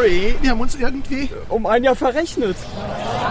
sorry, wir haben uns irgendwie um ein Jahr verrechnet.